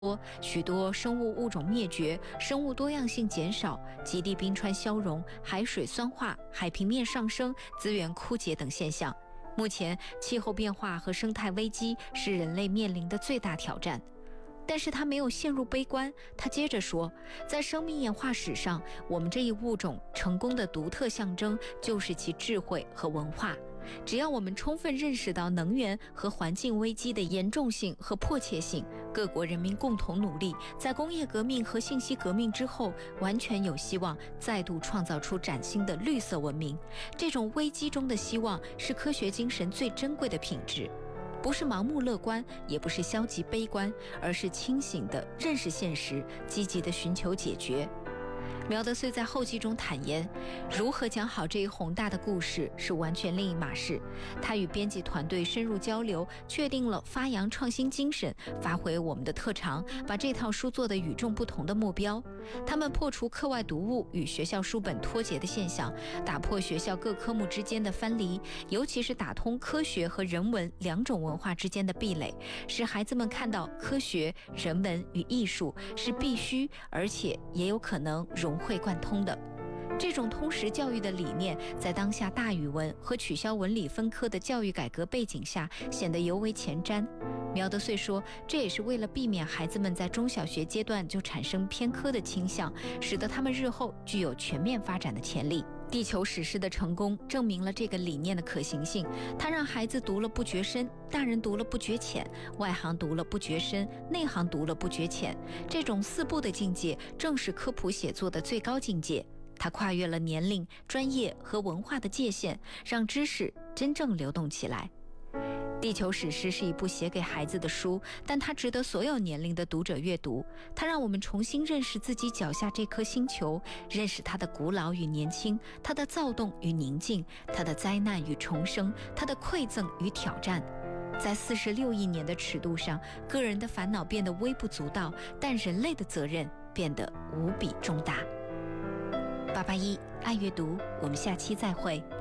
许多生物物种灭绝，生物多样性减少，极地冰川消融，海水酸化，海平面上升，资源枯竭等现象。目前，气候变化和生态危机是人类面临的最大挑战。但是他没有陷入悲观，他接着说，在生命演化史上，我们这一物种成功的独特象征就是其智慧和文化。只要我们充分认识到能源和环境危机的严重性和迫切性，各国人民共同努力，在工业革命和信息革命之后，完全有希望再度创造出崭新的绿色文明。这种危机中的希望是科学精神最珍贵的品质，不是盲目乐观，也不是消极悲观，而是清醒地认识现实，积极地寻求解决。苗德穗在后记中坦言，如何讲好这一宏大的故事是完全另一码事。他与编辑团队深入交流，确定了发扬创新精神，发挥我们的特长，把这套书做得与众不同的目标。他们破除课外读物与学校书本脱节的现象，打破学校各科目之间的藩篱，尤其是打通科学和人文两种文化之间的壁垒，使孩子们看到科学、人文与艺术是必须，而且也有可能融会贯通的。这种通识教育的理念，在当下大语文和取消文理分科的教育改革背景下，显得尤为前瞻。苗德穗说，这也是为了避免孩子们在中小学阶段就产生偏科的倾向，使得他们日后具有全面发展的潜力。地球史诗的成功证明了这个理念的可行性，它让孩子读了不觉深，大人读了不觉浅，外行读了不觉深，内行读了不觉浅。这种四步的境界，正是科普写作的最高境界。它跨越了年龄、专业和文化的界限，让知识真正流动起来。地球史诗是一部写给孩子的书，但它值得所有年龄的读者阅读。它让我们重新认识自己脚下这颗星球，认识它的古老与年轻，它的躁动与宁静，它的灾难与重生，它的馈赠与挑战。在46亿年的尺度上，个人的烦恼变得微不足道，但人类的责任变得无比重大。881爱阅读，我们下期再会。